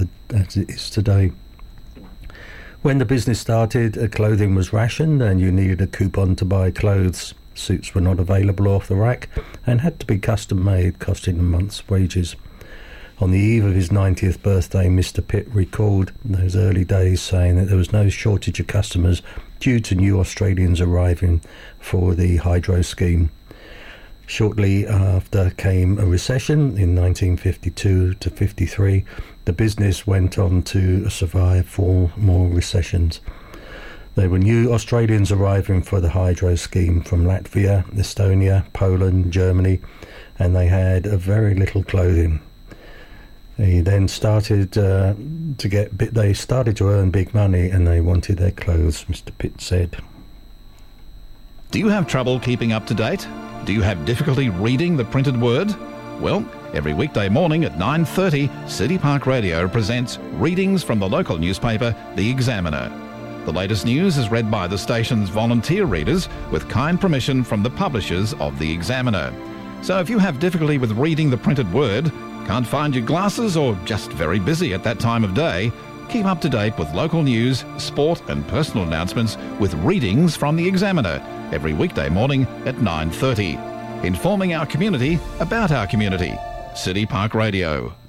as it is today. When the business started, clothing was rationed and you needed a coupon to buy clothes. Suits were not available off the rack and had to be custom made, costing a month's wages. On the eve of his 90th birthday, Mr. Pitt recalled those early days, saying that there was no shortage of customers due to new Australians arriving for the hydro scheme. Shortly after came a recession in 1952 to 53. The business went on to survive 4 more recessions. There were new Australians arriving for the hydro scheme from Latvia, Estonia, Poland, Germany, and they had very little clothing. He then started they started to earn big money and they wanted their clothes, Mr. Pitt said. Do you have trouble keeping up to date? Do you have difficulty reading the printed word? Well, every weekday morning at 9:30, City Park Radio presents readings from the local newspaper, The Examiner. The latest news is read by the station's volunteer readers with kind permission from the publishers of The Examiner. So if you have difficulty with reading the printed word, can't find your glasses, or just very busy at that time of day, keep up to date with local news, sport and personal announcements with readings from The Examiner every weekday morning at 9:30. Informing our community about our community. City Park Radio.